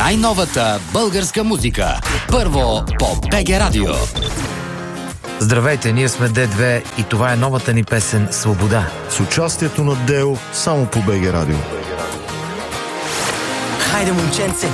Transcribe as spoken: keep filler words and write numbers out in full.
най-новата българска музика. Първо по БГ Радио. Здравейте, ние сме Д две и това е новата ни песен «Свобода». С участието на Део само по БГ Радио. Хайде, момченце,